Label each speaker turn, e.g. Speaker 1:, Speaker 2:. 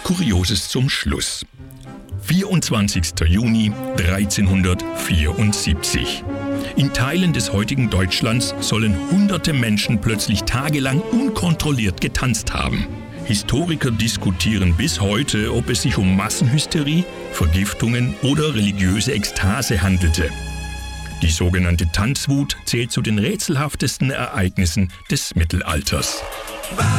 Speaker 1: Kurioses zum Schluss. 24. Juni 1374. In Teilen des heutigen Deutschlands sollen hunderte Menschen plötzlich tagelang unkontrolliert getanzt haben. Historiker diskutieren bis heute, ob es sich um Massenhysterie, Vergiftungen oder religiöse Ekstase handelte. Die sogenannte Tanzwut zählt zu den rätselhaftesten Ereignissen des Mittelalters.